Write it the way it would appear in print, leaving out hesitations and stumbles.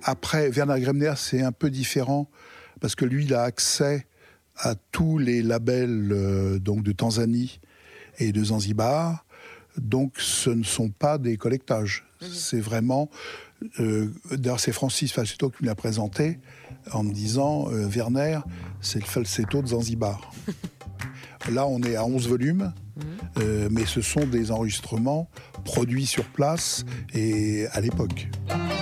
Après, Werner Gremner, c'est un peu différent, parce que lui, il a accès à tous les labels donc de Tanzanie et de Zanzibar. Donc, ce ne sont pas des collectages. C'est vraiment... d'ailleurs, c'est Francis Falsetto qui me l'a présenté en me disant Werner, c'est le falsetto de Zanzibar. Là, on est à 11 volumes, mais ce sont des enregistrements produits sur place et à l'époque.